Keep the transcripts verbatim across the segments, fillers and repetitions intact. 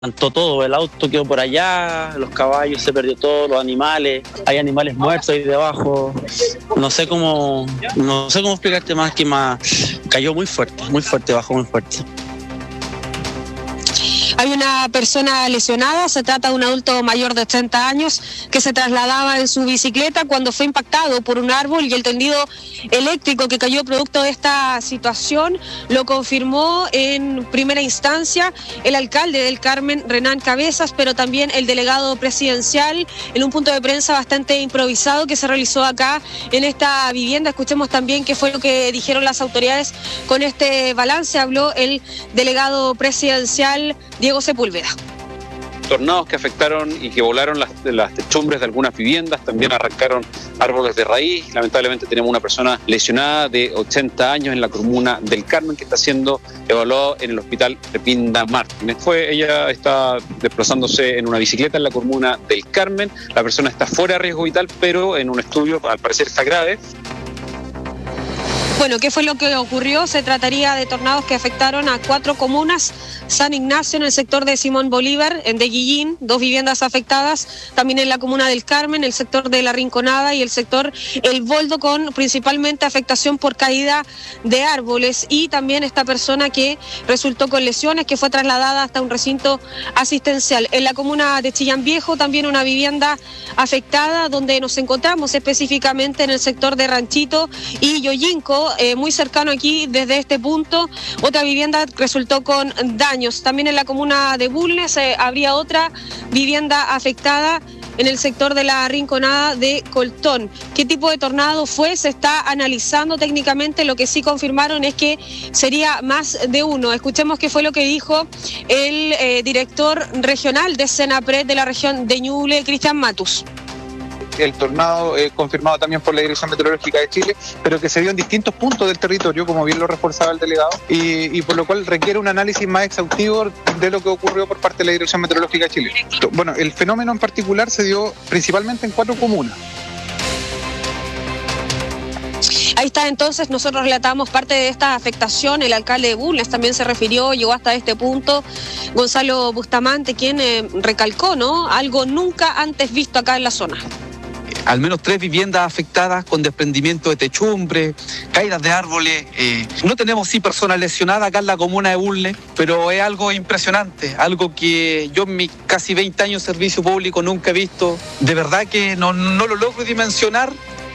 Levantó todo, el auto quedó por allá, los caballos, se perdió todo, los animales, hay animales muertos ahí debajo. No sé cómo, no sé cómo explicarte más que más. Cayó muy fuerte, muy fuerte, bajó muy fuerte. Hay una persona lesionada, se trata de un adulto mayor de ochenta años que se trasladaba en su bicicleta cuando fue impactado por un árbol y el tendido eléctrico que cayó producto de esta situación lo confirmó en primera instancia el alcalde del Carmen, Renán Cabezas, pero también el delegado presidencial en un punto de prensa bastante improvisado que se realizó acá en esta vivienda. Escuchemos también qué fue lo que dijeron las autoridades con este balance. Habló el delegado presidencial Diego Sepúlveda. Tornados que afectaron y que volaron las, las techumbres de algunas viviendas, también arrancaron árboles de raíz. Lamentablemente tenemos una persona lesionada de ochenta años en la comuna del Carmen que está siendo evaluado en el hospital de Pinda Martínez. Fue, ella está desplazándose en una bicicleta en la comuna del Carmen. La persona está fuera de riesgo vital, pero en un estudio al parecer está grave. Bueno, ¿qué fue lo que ocurrió? Se trataría de tornados que afectaron a cuatro comunas: San Ignacio en el sector de Simón Bolívar, en de Guillín, dos viviendas afectadas, también en la comuna del Carmen, el sector de La Rinconada y el sector El Boldo, con principalmente afectación por caída de árboles, y también esta persona que resultó con lesiones, que fue trasladada hasta un recinto asistencial. En la comuna de Chillán Viejo también una vivienda afectada, donde nos encontramos específicamente en el sector de Ranchito y Yoyinco, Eh, muy cercano aquí desde este punto. Otra vivienda resultó con daños. También en la comuna de Bulnes eh, habría otra vivienda afectada en el sector de La Rinconada de Coltón. ¿Qué tipo de tornado fue? Se está analizando técnicamente. Lo que sí confirmaron es que sería más de uno. Escuchemos qué fue lo que dijo el eh, director regional de Senapred de la región de Ñuble, Cristian Matus. El tornado eh, confirmado también por la Dirección Meteorológica de Chile, pero que se dio en distintos puntos del territorio, como bien lo reforzaba el delegado, y, y por lo cual requiere un análisis más exhaustivo de lo que ocurrió por parte de la Dirección Meteorológica de Chile. Bueno, el fenómeno en particular se dio principalmente en cuatro comunas. Ahí está, entonces nosotros relatamos parte de esta afectación. El alcalde de Bulnes también se refirió, llegó hasta este punto, Gonzalo Bustamante, quien eh, recalcó, ¿no?, algo nunca antes visto acá en la zona. Al menos tres viviendas afectadas con desprendimiento de techumbre, caídas de árboles. Eh, no tenemos sí personas lesionadas acá en la comuna de Bulnes, pero es algo impresionante, algo que yo en mis casi veinte años de servicio público nunca he visto. De verdad que no, no lo logro dimensionar.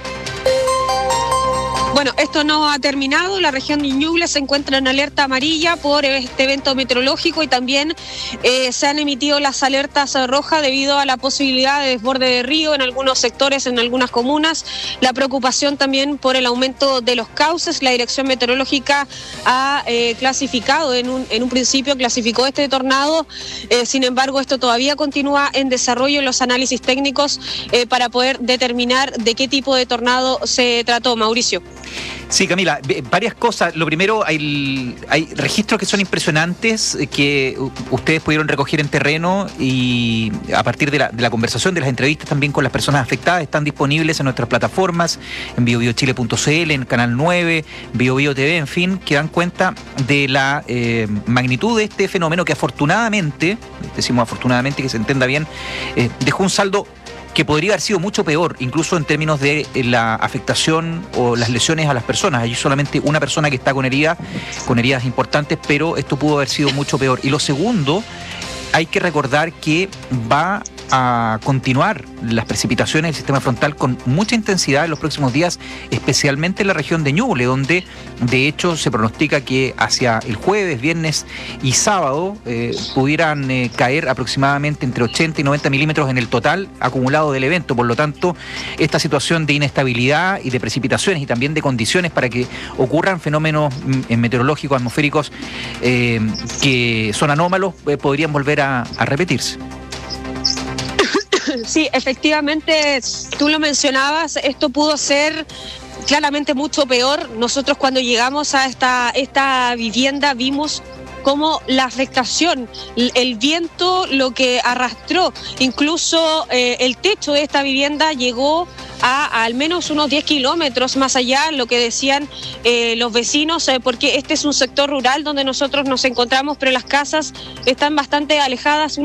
Bueno, esto no ha terminado. La región de Ñuble se encuentra en alerta amarilla por este evento meteorológico y también eh, se han emitido las alertas rojas debido a la posibilidad de desborde de río en algunos sectores, en algunas comunas. La preocupación también por el aumento de los cauces. La Dirección Meteorológica ha eh, clasificado, en un, en un principio clasificó este tornado, eh, sin embargo esto todavía continúa en desarrollo en los análisis técnicos eh, para poder determinar de qué tipo de tornado se trató. Mauricio. Sí, Camila, varias cosas. Lo primero, hay, hay registros que son impresionantes que ustedes pudieron recoger en terreno y a partir de la, de la conversación, de las entrevistas también con las personas afectadas, están disponibles en nuestras plataformas, en bio bio chile punto c l, en Canal nueve, Bio Bio T V, en fin, que dan cuenta de la eh, magnitud de este fenómeno que afortunadamente, decimos afortunadamente que se entienda bien, eh, dejó un saldo que podría haber sido mucho peor, incluso en términos de la afectación o las lesiones a las personas. Hay solamente una persona que está con heridas, con heridas importantes, pero esto pudo haber sido mucho peor. Y lo segundo, hay que recordar que va a continuar las precipitaciones del sistema frontal con mucha intensidad en los próximos días, especialmente en la región de Ñuble, donde de hecho se pronostica que hacia el jueves, viernes y sábado eh, pudieran eh, caer aproximadamente entre ochenta y noventa milímetros en el total acumulado del evento. Por lo tanto, esta situación de inestabilidad y de precipitaciones y también de condiciones para que ocurran fenómenos mm, meteorológicos, atmosféricos eh, que son anómalos, eh, podrían volver a, a repetirse. Sí, efectivamente, tú lo mencionabas, esto pudo ser claramente mucho peor. Nosotros cuando llegamos a esta, esta vivienda vimos como la afectación, el viento lo que arrastró, incluso eh, el techo de esta vivienda llegó a, a al menos unos diez kilómetros más allá, lo que decían eh, los vecinos, eh, porque este es un sector rural donde nosotros nos encontramos, pero las casas están bastante alejadas